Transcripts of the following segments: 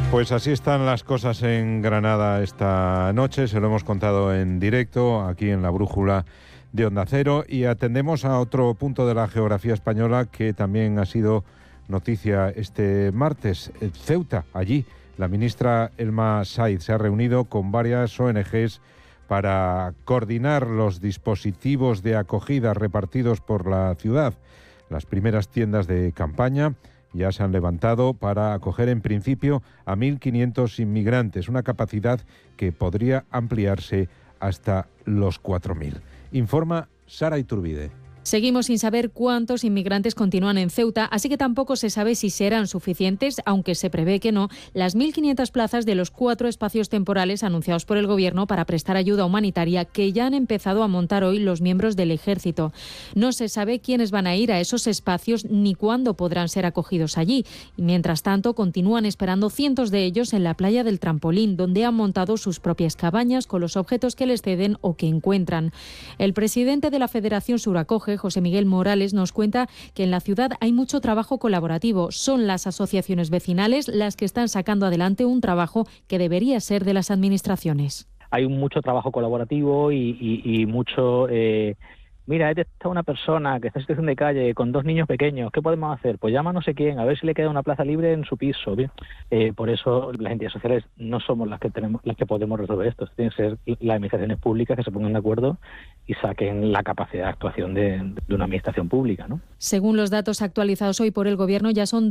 Pues así están las cosas en Granada esta noche, se lo hemos contado en directo aquí en la Brújula de Onda Cero y atendemos a otro punto de la geografía española que también ha sido noticia este martes. Ceuta, allí la ministra Elma Said se ha reunido con varias ONGs para coordinar los dispositivos de acogida repartidos por la ciudad. Las primeras tiendas de campaña ya se han levantado para acoger en principio a 1.500 inmigrantes, una capacidad que podría ampliarse hasta los 4.000. Informa Sara Iturbide. Seguimos sin saber cuántos inmigrantes continúan en Ceuta, así que tampoco se sabe si serán suficientes, aunque se prevé que no, las 1.500 plazas de los 4 espacios temporales anunciados por el Gobierno para prestar ayuda humanitaria que ya han empezado a montar hoy los miembros del Ejército. No se sabe quiénes van a ir a esos espacios ni cuándo podrán ser acogidos allí. Y mientras tanto, continúan esperando cientos de ellos en la playa del Trampolín, donde han montado sus propias cabañas con los objetos que les ceden o que encuentran. El presidente de la Federación Suracoge, José Miguel Morales, nos cuenta que en la ciudad hay mucho trabajo colaborativo. Son las asociaciones vecinales las que están sacando adelante un trabajo que debería ser de las administraciones. Hay mucho trabajo colaborativo y mucho... Mira, he detectado una persona que está en situación de calle con 2 niños pequeños. ¿Qué podemos hacer? Pues llama a no sé quién, a ver si le queda una plaza libre en su piso. Bien. Por eso las entidades sociales no somos las que podemos resolver esto. Tienen que ser las administraciones públicas que se pongan de acuerdo y saquen la capacidad de actuación de una administración pública, ¿no? Según los datos actualizados hoy por el Gobierno, ya son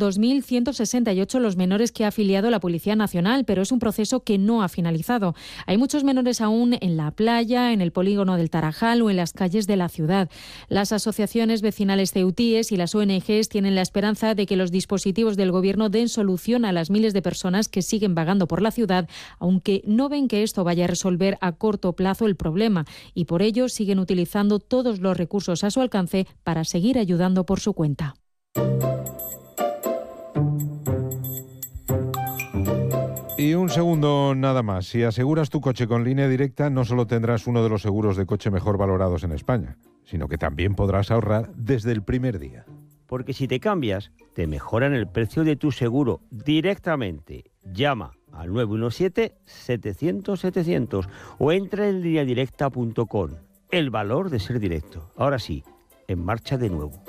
2.168 los menores que ha afiliado la Policía Nacional, pero es un proceso que no ha finalizado. Hay muchos menores aún en la playa, en el polígono del Tarajal o en las calles de la ciudad. Las asociaciones vecinales ceutíes y las ONGs tienen la esperanza de que los dispositivos del Gobierno den solución a las miles de personas que siguen vagando por la ciudad, aunque no ven que esto vaya a resolver a corto plazo el problema y por ello siguen utilizando todos los recursos a su alcance para seguir ayudando por su cuenta. Y un segundo nada más. Si aseguras tu coche con Línea Directa, no solo tendrás uno de los seguros de coche mejor valorados en España, sino que también podrás ahorrar desde el primer día. Porque si te cambias, te mejoran el precio de tu seguro directamente. Llama al 917-700-700 o entra en lineadirecta.com. El valor de ser directo. Ahora sí, en marcha de nuevo.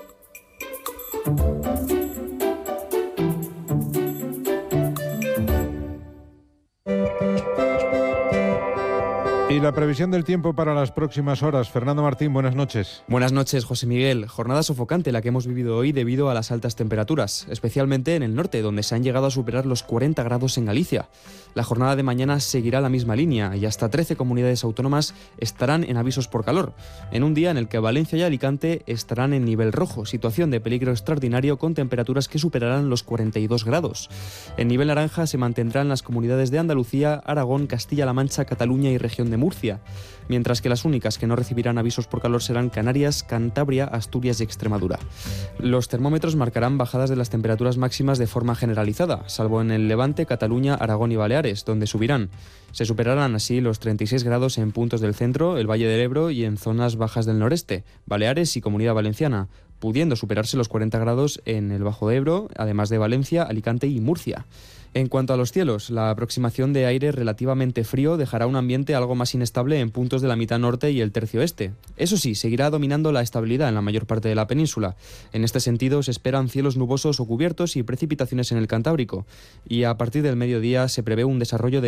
Y la previsión del tiempo para las próximas horas. Fernando Martín, buenas noches. Buenas noches, José Miguel. Jornada sofocante la que hemos vivido hoy debido a las altas temperaturas, especialmente en el norte, donde se han llegado a superar los 40 grados en Galicia. La jornada de mañana seguirá la misma línea y hasta 13 comunidades autónomas estarán en avisos por calor, en un día en el que Valencia y Alicante estarán en nivel rojo, situación de peligro extraordinario con temperaturas que superarán los 42 grados. En nivel naranja se mantendrán las comunidades de Andalucía, Aragón, Castilla-La Mancha, Cataluña y región de Murcia, mientras que las únicas que no recibirán avisos por calor serán Canarias, Cantabria, Asturias y Extremadura. Los termómetros marcarán bajadas de las temperaturas máximas de forma generalizada, salvo en el Levante, Cataluña, Aragón y Baleares, donde subirán. Se superarán así los 36 grados en puntos del centro, el Valle del Ebro y en zonas bajas del noreste, Baleares y Comunidad Valenciana, pudiendo superarse los 40 grados en el Bajo Ebro, además de Valencia, Alicante y Murcia. En cuanto a los cielos, la aproximación de aire relativamente frío dejará un ambiente algo más inestable en puntos de la mitad norte y el tercio este. Eso sí, seguirá dominando la estabilidad en la mayor parte de la península. En este sentido, se esperan cielos nubosos o cubiertos y precipitaciones en el Cantábrico. Y a partir del mediodía se prevé un desarrollo de